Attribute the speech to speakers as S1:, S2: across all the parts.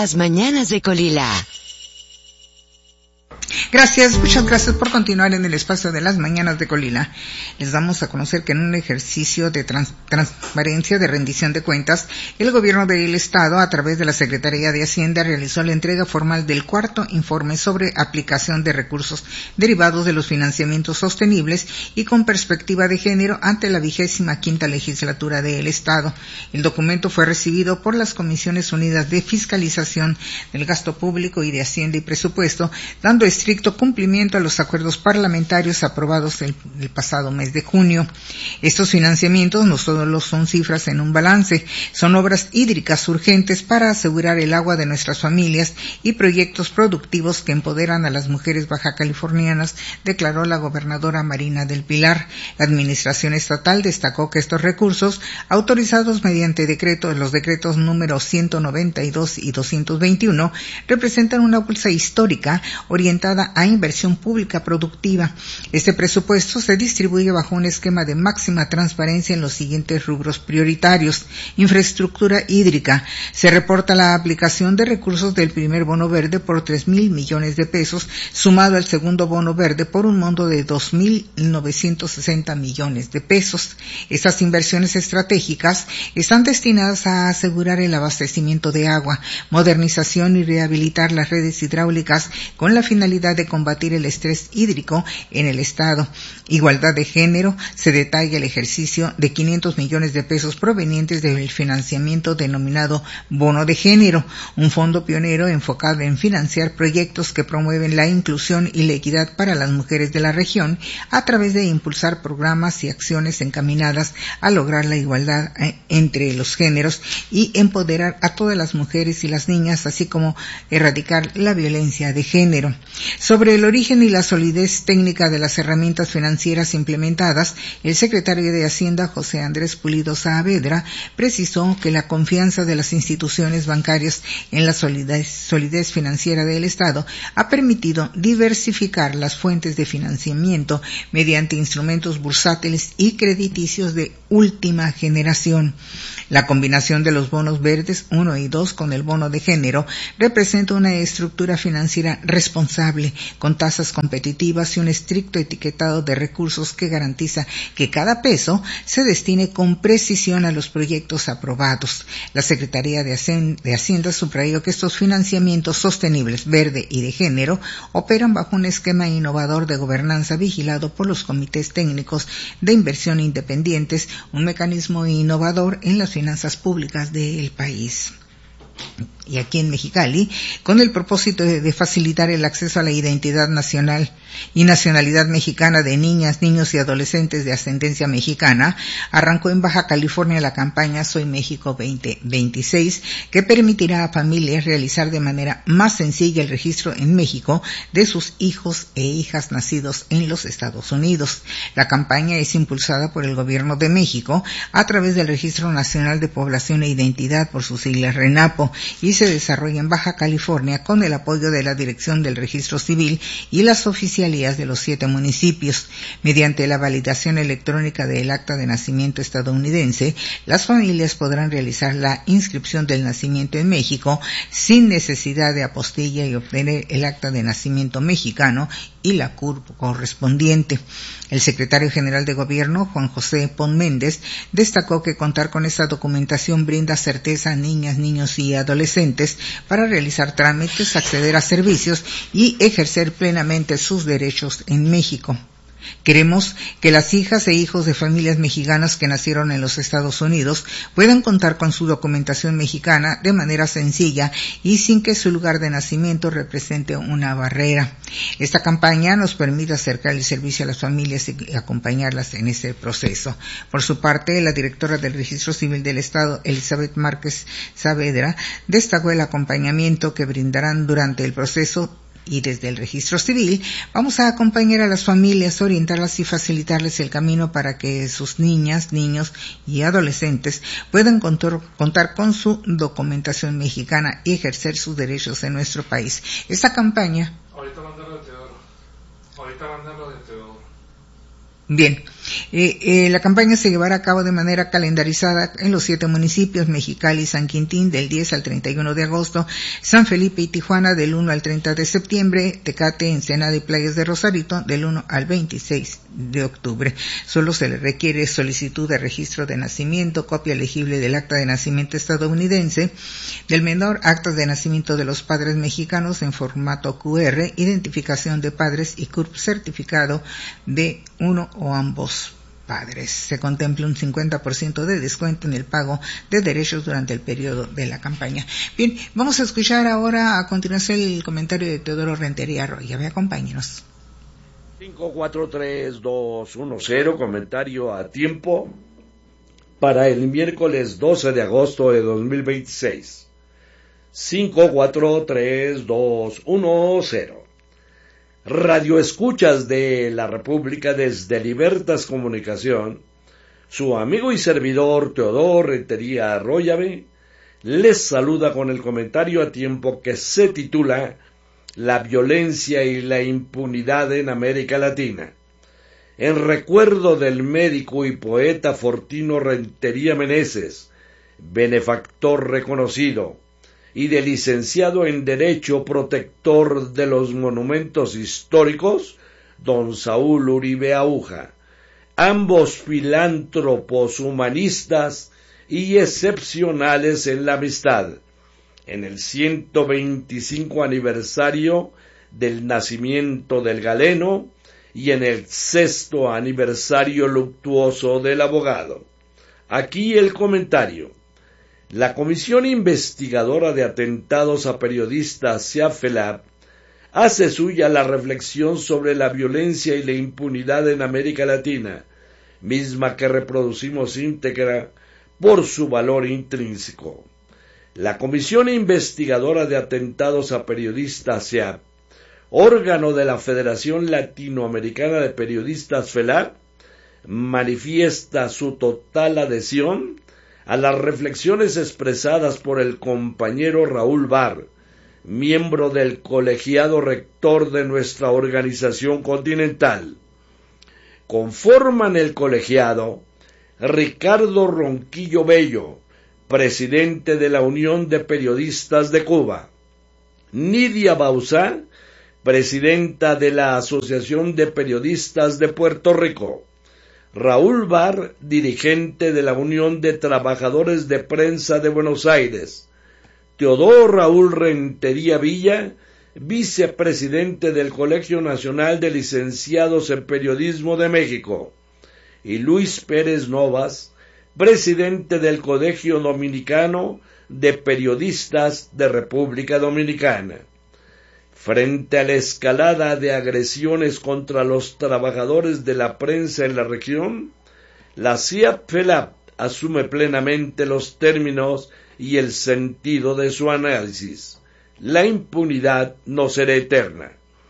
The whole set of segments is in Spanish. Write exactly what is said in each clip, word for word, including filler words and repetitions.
S1: Las mañanas de Colila.
S2: Gracias, muchas gracias por continuar en el espacio de las mañanas de Colila. Les damos a conocer que en un ejercicio de trans, transparencia de rendición de cuentas, el gobierno del Estado, a través de la Secretaría de Hacienda, realizó la entrega formal del cuarto informe sobre aplicación de recursos derivados de los financiamientos sostenibles y con perspectiva de género ante la vigésima quinta legislatura del Estado. El documento fue recibido por las Comisiones Unidas de Fiscalización del Gasto Público y de Hacienda y Presupuesto, dando estricto cumplimiento a los acuerdos parlamentarios aprobados el, el pasado mes de junio. Estos financiamientos no solo son cifras en un balance, son obras hídricas urgentes para asegurar el agua de nuestras familias y proyectos productivos que empoderan a las mujeres bajacalifornianas, declaró la gobernadora Marina del Pilar. La administración estatal destacó que estos recursos, autorizados mediante decreto, los decretos número ciento noventa y dos y doscientos veintiuno, representan una bolsa histórica orientada a inversión pública productiva. Este presupuesto se distribuye bajo un esquema de máxima transparencia en los siguientes rubros prioritarios. Infraestructura hídrica. Se reporta la aplicación de recursos del primer bono verde por tres mil millones de pesos, sumado al segundo bono verde por un monto de dos mil novecientos sesenta millones de pesos. Estas inversiones estratégicas están destinadas a asegurar el abastecimiento de agua, modernización y rehabilitar las redes hidráulicas con la finalidad de combatir el estrés hídrico en el Estado. Igualdad de género. Se detalla el ejercicio de quinientos millones de pesos provenientes del financiamiento denominado Bono de Género, un fondo pionero enfocado en financiar proyectos que promueven la inclusión y la equidad para las mujeres de la región a través de impulsar programas y acciones encaminadas a lograr la igualdad entre los géneros y empoderar a todas las mujeres y las niñas, así como erradicar la violencia de género. Sobre el origen y la solidez técnica de las herramientas financieras implementadas, el secretario de Hacienda, José Andrés Pulido Saavedra, precisó que la confianza de las instituciones bancarias en la solidez, solidez financiera del Estado ha permitido diversificar las fuentes de financiamiento mediante instrumentos bursátiles y crediticios de última generación. La combinación de los bonos verdes uno y dos con el bono de género representa una estructura financiera responsable, con tasas competitivas y un estricto etiquetado de recursos que garantiza que cada peso se destine con precisión a los proyectos aprobados. La Secretaría de Hacienda subrayó que estos financiamientos sostenibles, verde y de género, operan bajo un esquema innovador de gobernanza vigilado por los comités técnicos de inversión independientes, un mecanismo innovador en las finanzas públicas del país. Y aquí en Mexicali, con el propósito de, de facilitar el acceso a la identidad nacional y nacionalidad mexicana de niñas, niños y adolescentes de ascendencia mexicana, arrancó en Baja California la campaña Soy México veinte veintiséis, que permitirá a familias realizar de manera más sencilla el registro en México de sus hijos e hijas nacidos en los Estados Unidos. La campaña es impulsada por el Gobierno de México a través del Registro Nacional de Población e Identidad, por sus siglas RENAPO, y se desarrolla en Baja California con el apoyo de la Dirección del Registro Civil y las oficialías de los siete municipios. Mediante la validación electrónica del acta de nacimiento estadounidense, las familias podrán realizar la inscripción del nacimiento en México sin necesidad de apostilla y obtener el acta de nacimiento mexicano y la C U R P correspondiente. El secretario general de Gobierno, Juan José Pon Méndez, destacó que contar con esta documentación brinda certeza a niñas, niños y adolescentes para realizar trámites, acceder a servicios y ejercer plenamente sus derechos en México. Queremos que las hijas e hijos de familias mexicanas que nacieron en los Estados Unidos puedan contar con su documentación mexicana de manera sencilla y sin que su lugar de nacimiento represente una barrera. Esta campaña nos permite acercar el servicio a las familias y acompañarlas en este proceso. Por su parte, la directora del Registro Civil del Estado, Elizabeth Márquez Saavedra, destacó el acompañamiento que brindarán durante el proceso. Y desde el Registro Civil vamos a acompañar a las familias, orientarlas y facilitarles el camino para que sus niñas, niños y adolescentes puedan contar, contar con su documentación mexicana y ejercer sus derechos en nuestro país. Esta campaña...
S3: Ahorita mándalo de Teodoro. Ahorita mándalo de Teodoro.
S2: Bien. Eh, eh, la campaña se llevará a cabo de manera calendarizada en los siete municipios: Mexicali y San Quintín del diez al treinta y uno de agosto, San Felipe y Tijuana del uno al treinta de septiembre, Tecate, Ensenada y Playas de Rosarito del uno al veintiséis de octubre. Solo se le requiere solicitud de registro de nacimiento, copia legible del acta de nacimiento estadounidense del menor, actas de nacimiento de los padres mexicanos en formato cu erre, identificación de padres y C U R P certificado de uno o ambos padres. Se contempla un cincuenta por ciento de descuento en el pago de derechos durante el periodo de la campaña. Bien, vamos a escuchar ahora a continuación el comentario de Teodoro Rentería Arroyo. Acompáñenos.
S1: cinco cuatro tres dos uno cero, comentario a tiempo para el miércoles doce de agosto de dos mil veintiséis. cinco cuatro tres dos uno cero. Radio Escuchas de la República desde Libertas Comunicación, su amigo y servidor Teodoro Rentería Arroyave les saluda con el comentario a tiempo que se titula La violencia y la impunidad en América Latina. En recuerdo del médico y poeta Fortino Rentería Meneses, benefactor reconocido, y de licenciado en Derecho protector de los monumentos históricos, don Saúl Uribe Aúja, ambos filántropos humanistas y excepcionales en la amistad, en el ciento veinticinco aniversario del nacimiento del galeno y en el sexto aniversario luctuoso del abogado. Aquí el comentario. La Comisión Investigadora de Atentados a Periodistas, CIAFELAP, hace suya la reflexión sobre la violencia y la impunidad en América Latina, misma que reproducimos íntegra por su valor intrínseco. La Comisión Investigadora de Atentados a Periodistas, CIAP, órgano de la Federación Latinoamericana de Periodistas, FELAP, manifiesta su total adhesión a las reflexiones expresadas por el compañero Raúl Barr, miembro del colegiado rector de nuestra organización continental. Conforman el colegiado Ricardo Ronquillo Bello, presidente de la Unión de Periodistas de Cuba; Nidia Bauzá, presidenta de la Asociación de Periodistas de Puerto Rico; Raúl Barr, dirigente de la Unión de Trabajadores de Prensa de Buenos Aires; Teodoro Raúl Rentería Villa, vicepresidente del Colegio Nacional de Licenciados en Periodismo de México; y Luis Pérez Novas, presidente del Colegio Dominicano de Periodistas de República Dominicana. Frente a la escalada de agresiones contra los trabajadores de la prensa en la región, la CIAP-FELAP asume plenamente los términos y el sentido de su análisis. La impunidad no será eterna.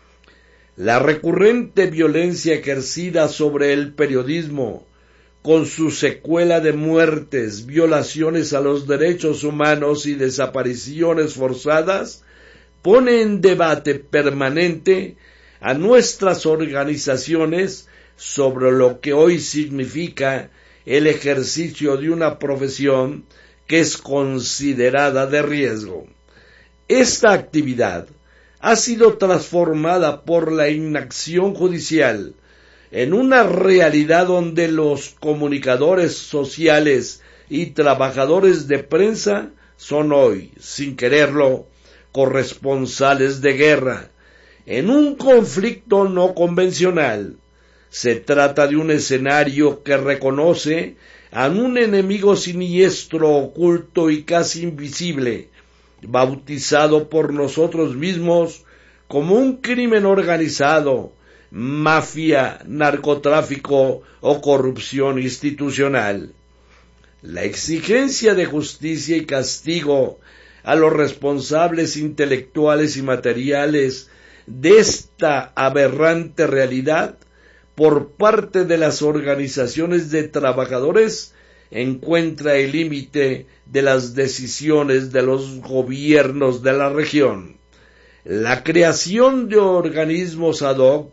S1: La recurrente violencia ejercida sobre el periodismo, con su secuela de muertes, violaciones a los derechos humanos y desapariciones forzadas, pone en debate permanente a nuestras organizaciones sobre lo que hoy significa el ejercicio de una profesión que es considerada de riesgo. Esta actividad ha sido transformada por la inacción judicial en una realidad donde los comunicadores sociales y trabajadores de prensa son hoy, sin quererlo, corresponsales de guerra, en un conflicto no convencional. Se trata de un escenario que reconoce a un enemigo siniestro, oculto y casi invisible, bautizado por nosotros mismos como un crimen organizado, mafia, narcotráfico o corrupción institucional. La exigencia de justicia y castigo a los responsables intelectuales y materiales de esta aberrante realidad por parte de las organizaciones de trabajadores encuentra el límite de las decisiones de los gobiernos de la región. La creación de organismos ad hoc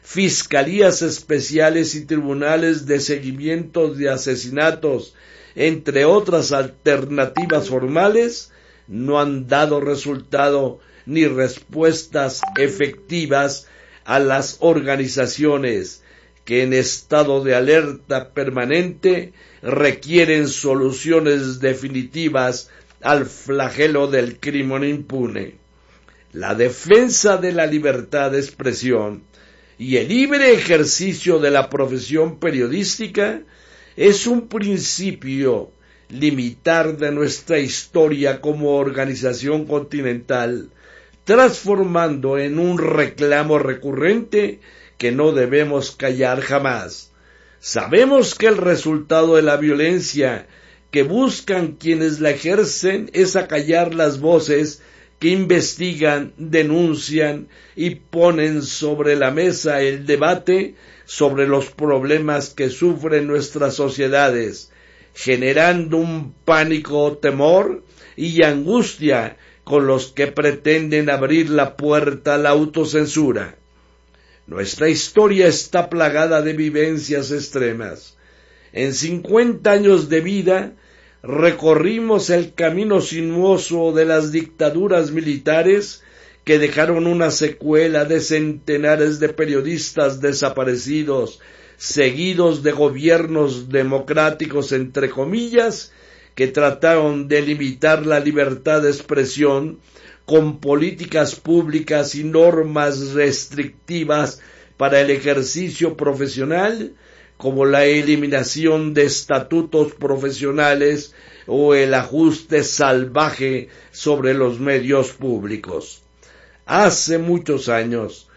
S1: fiscalías especiales y tribunales de seguimiento de asesinatos, entre otras alternativas formales, no han dado resultado ni respuestas efectivas a las organizaciones que en estado de alerta permanente requieren soluciones definitivas al flagelo del crimen impune. La defensa de la libertad de expresión y el libre ejercicio de la profesión periodística es un principio limitar de nuestra historia como organización continental, transformando en un reclamo recurrente que no debemos callar jamás. Sabemos que el resultado de la violencia que buscan quienes la ejercen es acallar las voces que investigan, denuncian y ponen sobre la mesa el debate sobre los problemas que sufren nuestras sociedades, generando un pánico, temor y angustia con los que pretenden abrir la puerta a la autocensura. Nuestra historia está plagada de vivencias extremas. En cincuenta años de vida recorrimos el camino sinuoso de las dictaduras militares que dejaron una secuela de centenares de periodistas desaparecidos, seguidos de gobiernos democráticos entre comillas, que trataron de limitar la libertad de expresión con políticas públicas y normas restrictivas para el ejercicio profesional, como la eliminación de estatutos profesionales o el ajuste salvaje sobre los medios públicos. Hace muchos años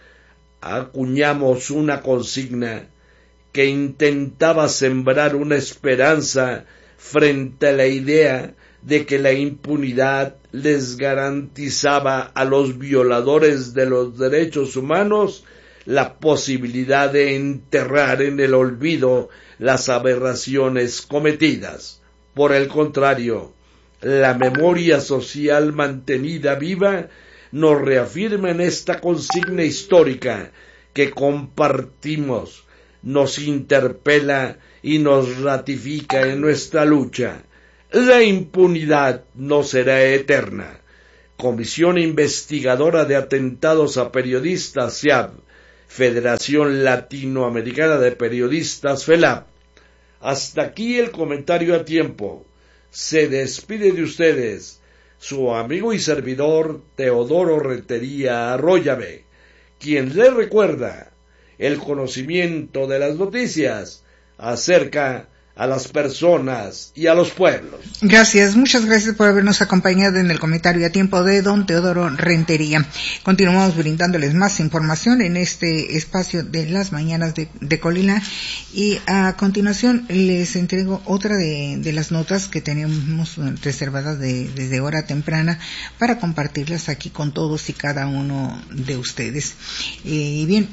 S1: acuñamos una consigna que intentaba sembrar una esperanza frente a la idea de que la impunidad les garantizaba a los violadores de los derechos humanos la posibilidad de enterrar en el olvido las aberraciones cometidas. Por el contrario, la memoria social mantenida viva nos reafirma en esta consigna histórica que compartimos, nos interpela y nos ratifica en nuestra lucha. La impunidad no será eterna. Comisión Investigadora de Atentados a Periodistas, C I A B, Federación Latinoamericana de Periodistas, FELAP. Hasta aquí el comentario a tiempo. Se despide de ustedes su amigo y servidor Teodoro Rentería Arroyave, quien les recuerda el conocimiento de las noticias acerca a las personas y a los pueblos.
S2: Gracias, muchas gracias por habernos acompañado en el comentario a tiempo de don Teodoro Rentería. Continuamos brindándoles más información en este espacio de las mañanas de, de Colina, y a continuación les entrego otra de, de las notas que teníamos reservadas de, desde hora temprana para compartirlas aquí con todos y cada uno de ustedes. Eh, y bien,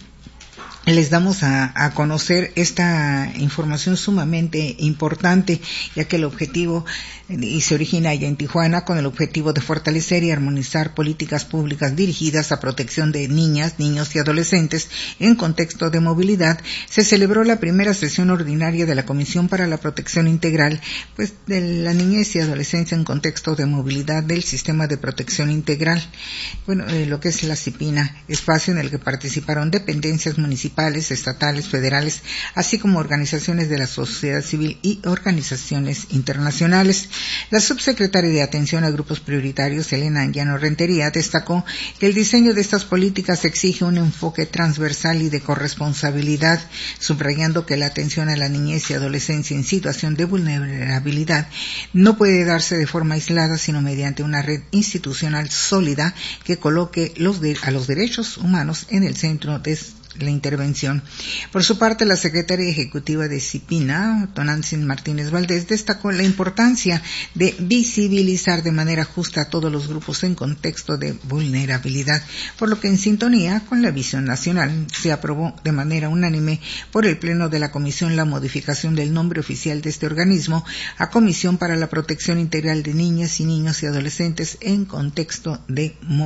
S2: les damos a, a conocer esta información sumamente importante, ya que el objetivo, y se origina allá en Tijuana, con el objetivo de fortalecer y armonizar políticas públicas dirigidas a protección de niñas, niños y adolescentes en contexto de movilidad, se celebró la primera sesión ordinaria de la Comisión para la Protección Integral, pues, de la niñez y adolescencia en contexto de movilidad del Sistema de Protección Integral, bueno, eh, lo que es la CIPINA, espacio en el que participaron dependencias municipales, estatales, federales, así como organizaciones de la sociedad civil y organizaciones internacionales. La subsecretaria de Atención a Grupos Prioritarios, Elena Anguiano Rentería, destacó que el diseño de estas políticas exige un enfoque transversal y de corresponsabilidad, subrayando que la atención a la niñez y adolescencia en situación de vulnerabilidad no puede darse de forma aislada, sino mediante una red institucional sólida que coloque los de, a los derechos humanos en el centro de la intervención. Por su parte, la secretaria ejecutiva de CIPINA, Tonantzin Martínez Valdés, destacó la importancia de visibilizar de manera justa a todos los grupos en contexto de vulnerabilidad, por lo que en sintonía con la visión nacional se aprobó de manera unánime por el Pleno de la Comisión la modificación del nombre oficial de este organismo a Comisión para la Protección Integral de Niñas y Niños y Adolescentes en contexto de movilidad.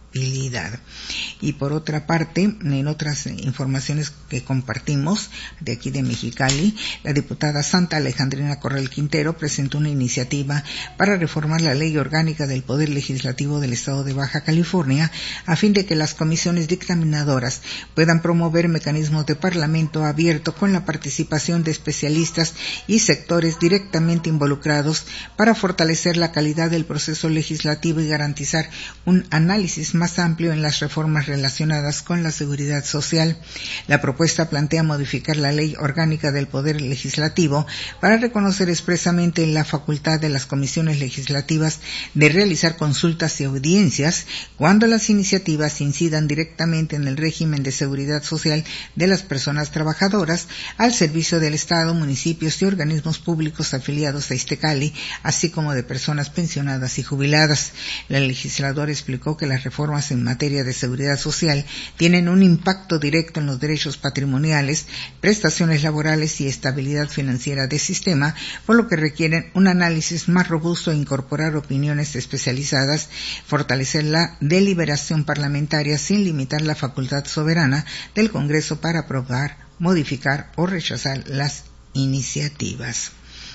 S2: movilidad. Y por otra parte, en otras informaciones que compartimos de aquí de Mexicali, la diputada Santa Alejandrina Corral Quintero presentó una iniciativa para reformar la ley orgánica del Poder Legislativo del Estado de Baja California a fin de que las comisiones dictaminadoras puedan promover mecanismos de parlamento abierto con la participación de especialistas y sectores directamente involucrados para fortalecer la calidad del proceso legislativo y garantizar un análisis más amplio en las reformas relacionadas con la seguridad social. La propuesta plantea modificar la ley orgánica del Poder Legislativo para reconocer expresamente la facultad de las comisiones legislativas de realizar consultas y audiencias cuando las iniciativas incidan directamente en el régimen de seguridad social de las personas trabajadoras al servicio del Estado, municipios y organismos públicos afiliados a Iztecali, así como de personas pensionadas y jubiladas. La legisladora explicó que las reformas en materia de seguridad social tienen un impacto directo en los derechos patrimoniales, prestaciones laborales y estabilidad financiera del sistema, por lo que requieren un análisis más robusto e incorporar opiniones especializadas, fortalecer la deliberación parlamentaria sin limitar la facultad soberana del Congreso para aprobar, modificar o rechazar las iniciativas.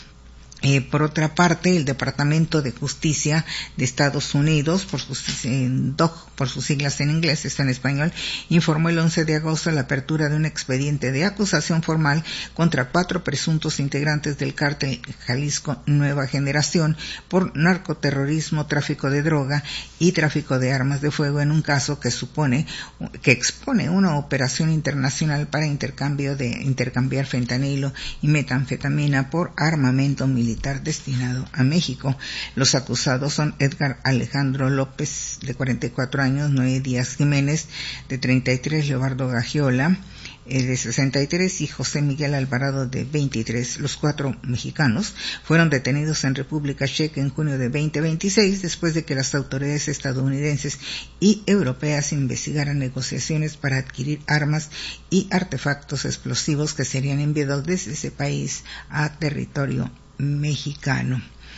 S2: Eh, por otra parte, el Departamento de Justicia de Estados Unidos, por sus, eh, D O J, por sus siglas en inglés, está en español, informó el once de agosto la apertura de un expediente de acusación formal contra cuatro presuntos integrantes del cártel Jalisco Nueva Generación por narcoterrorismo, tráfico de droga y tráfico de armas de fuego en un caso que supone, que expone una operación internacional para intercambio de intercambiar fentanilo y metanfetamina por armamento militar destinado a México. Los acusados son Edgar Alejandro López, de cuarenta y cuatro años, Noé Díaz Jiménez, de treinta y tres, Leobardo Gagiola, de sesenta y tres, y José Miguel Alvarado, de veintitrés. Los cuatro mexicanos fueron detenidos en República Checa en junio de veinte veintiséis, después de que las autoridades estadounidenses y europeas investigaran negociaciones para adquirir armas y artefactos explosivos que serían enviados desde ese país a territorio mexicano.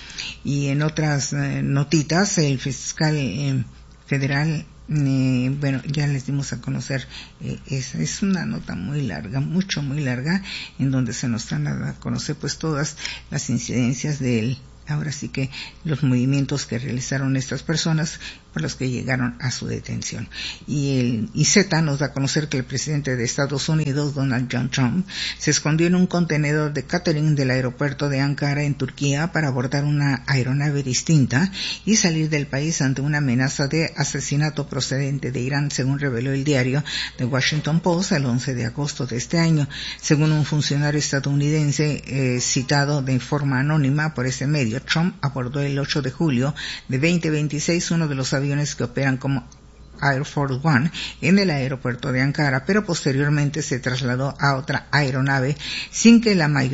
S2: Y en otras eh, notitas, el fiscal eh, federal, eh, bueno, ya les dimos a conocer, eh, es, es una nota muy larga, mucho, muy larga, en donde se nos dan a conocer pues todas las incidencias del, ahora sí que los movimientos que realizaron estas personas por los que llegaron a su detención. Y el I Z nos da a conocer que el presidente de Estados Unidos, Donald John Trump, se escondió en un contenedor de catering del aeropuerto de Ankara en Turquía para abordar una aeronave distinta y salir del país ante una amenaza de asesinato procedente de Irán, según reveló el diario The Washington Post el once de agosto de este año. Según un funcionario estadounidense eh, citado de forma anónima por ese medio, Trump abordó el ocho de julio de veinte veintiséis uno de los aviones que operan como Air Force One en el aeropuerto de Ankara, pero posteriormente se trasladó a otra aeronave sin que la mayoría